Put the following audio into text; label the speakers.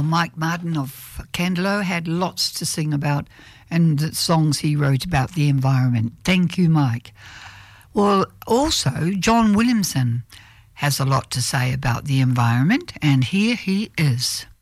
Speaker 1: Mike Martin of Candelo had lots to sing about, and the songs he wrote about the environment. Thank you, Mike. Well, also, John Williamson has a lot to say about the environment, and here he is.